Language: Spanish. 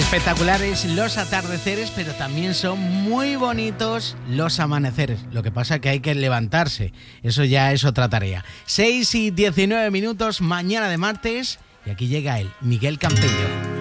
Espectaculares los atardeceres, pero también son muy bonitos los amaneceres. Lo que pasa es que hay que levantarse, eso ya es otra tarea. 6:19, mañana de martes, y aquí llega él, Miguel Campello.